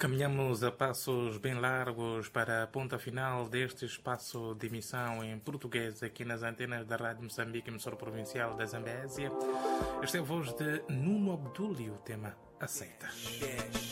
Caminhamos a passos bem largos para a ponta final deste espaço de emissão em português aqui nas antenas da Rádio Moçambique, emissora provincial da Zambésia. Esta é a voz de Nuno Abdul e o tema Aceita.